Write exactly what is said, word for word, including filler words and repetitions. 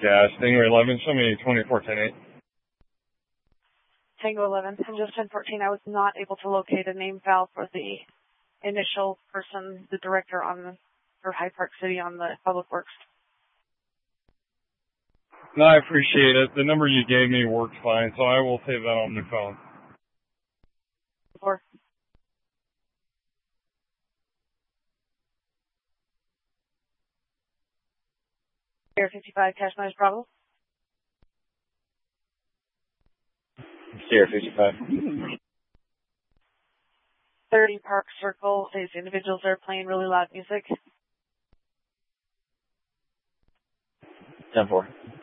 Yeah, Stinger eleven, show me twenty-four ten eight. Tango eleven, and just ten fourteen, I was not able to locate a name file for the initial person, the director on the, for Hyde Park City on the Public Works. No, I appreciate it. The number you gave me works fine, so I will save that on the phone. Or Air fifty-five, Cash Noise Bravo. Sierra fifty-five. thirty Park Circle. These individuals are playing really loud music. ten four.